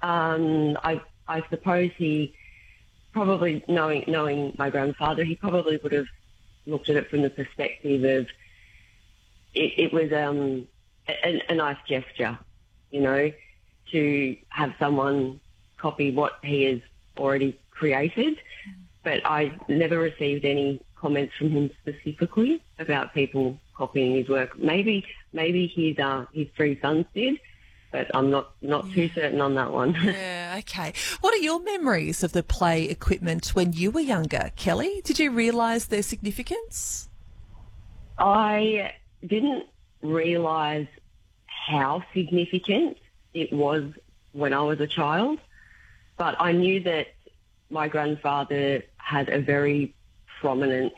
I suppose he probably, knowing my grandfather, he probably would have looked at it from the perspective of it was a nice gesture, to have someone copy what he has already created. But I never received any comments from him specifically about people copying his work. Maybe his three sons did, but I'm not too certain on that one. Yeah, okay. What are your memories of the play equipment when you were younger, Kelly? Did you realise their significance? I didn't realise how significant it was when I was a child, but I knew that my grandfather had a very prominent,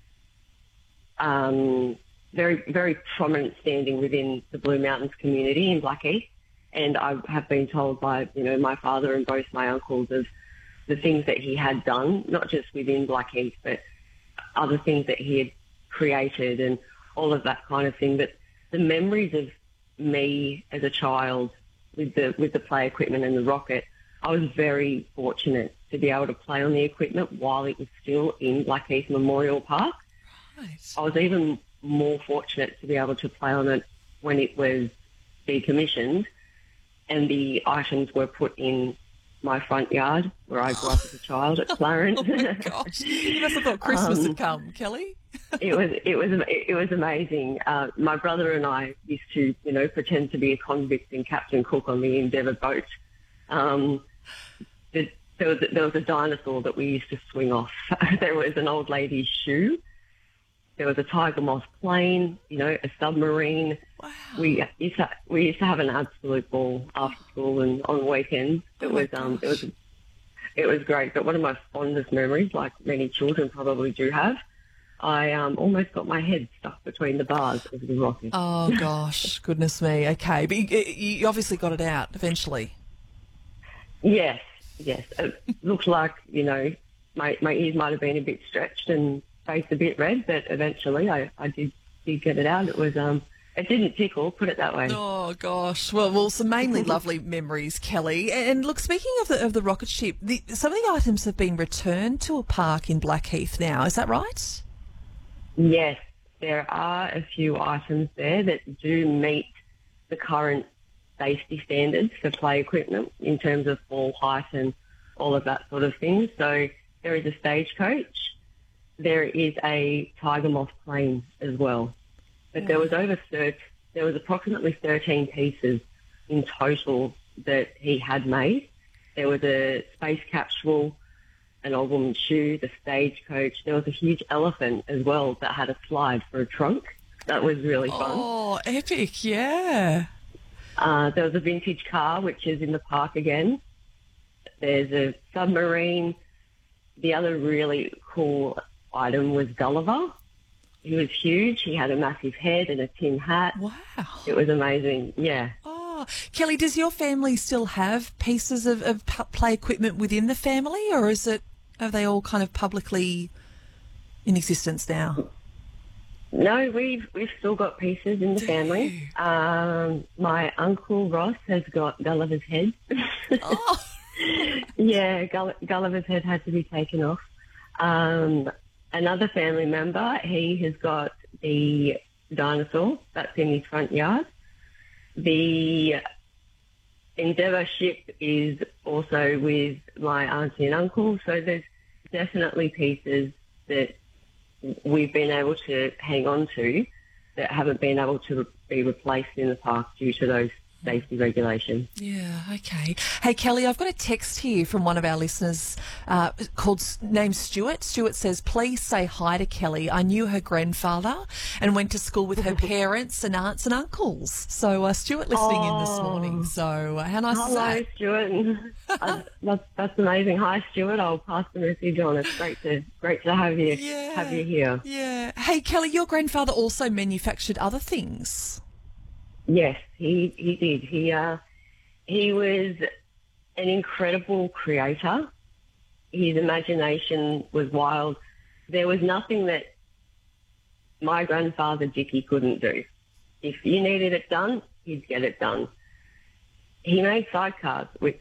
very, very prominent standing within the Blue Mountains community in Blackheath. And I have been told by, my father and both my uncles of the things that he had done, not just within Blackheath, but other things that he had created and all of that kind of thing. But the memories of me as a child with the play equipment and the rocket, I was very fortunate to be able to play on the equipment while it was still in Blackheath Memorial Park. Right. I was even more fortunate to be able to play on it when it was decommissioned and the items were put in my front yard where I grew up as a child at Clarence. Oh my gosh! You must have thought Christmas had come, Kelly. It was amazing. My brother and I used to, pretend to be a convict and Captain Cook on the Endeavour boat. There was a dinosaur that we used to swing off. There was an old lady's shoe. There was a Tiger Moss plane, a submarine. Wow. We used to have an absolute ball after school and on weekends. It was great. But one of my fondest memories, like many children probably do have, I almost got my head stuck between the bars of the rocket. Oh gosh, goodness me. Okay, but you obviously got it out eventually. Yes. It looked like, my ears might have been a bit stretched and face a bit red, but eventually I did get it out. It was it didn't tickle, put it that way. Oh gosh. Well, some mainly lovely memories, Kelly. And look, speaking of the rocket ship, some of the items have been returned to a park in Blackheath now. Is that right? Yes, there are a few items there that do meet the current safety standards for play equipment in terms of fall height and all of that sort of thing. So there is a stagecoach. There is a Tiger Moss plane as well. But there was approximately 13 pieces in total that he had made. There was a space capsule, an old woman's shoe, the stagecoach. There was a huge elephant as well that had a slide for a trunk. That was really fun. Oh, epic, yeah. There was a vintage car, which is in the park again. There's a submarine. The other really cool item was Gulliver. He was huge. He had a massive head and a tin hat. Wow. It was amazing, yeah. Oh, Kelly, does your family still have pieces of play equipment within the family, or are they all kind of publicly in existence now? No, we've still got pieces in the family. My uncle Ross has got Gulliver's head. Oh. Yeah, Gulliver's head had to be taken off. Another family member, he has got the dinosaur that's in his front yard. The Endeavour ship is also with my auntie and uncle, so there's definitely pieces that we've been able to hang on to that haven't been able to be replaced in the park due to those safety regulations. Yeah, okay. Hey, Kelly, I've got a text here from one of our listeners named Stuart. Stuart says, please say hi to Kelly. I knew her grandfather and went to school with her parents and aunts and uncles. So Stuart listening in this morning. So how nice is that? Hello, Stuart. That's amazing. Hi, Stuart. I'll pass the message on. It's great to have you here. Yeah. Hey, Kelly, your grandfather also manufactured other things. Yes, he did. He was an incredible creator. His imagination was wild. There was nothing that my grandfather Dickie couldn't do. If you needed it done, he'd get it done. He made sidecars, which